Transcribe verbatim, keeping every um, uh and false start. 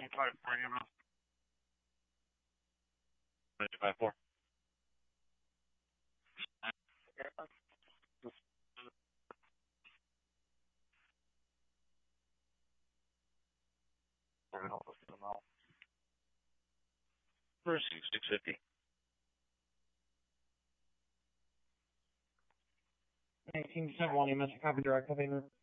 five four ambulance. five four. First six fifty. nineteen seven one, you must copy direct, copy.